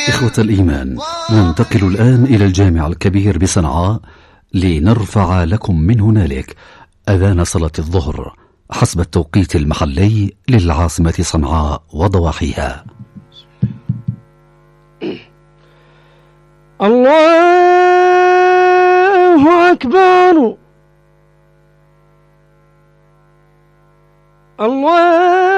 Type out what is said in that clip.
إخوة الإيمان، ننتقل الآن إلى الجامع الكبير بصنعاء لنرفع لكم من هنالك أذان صلاة الظهر حسب التوقيت المحلي للعاصمة صنعاء وضواحيها. الله أكبر. الله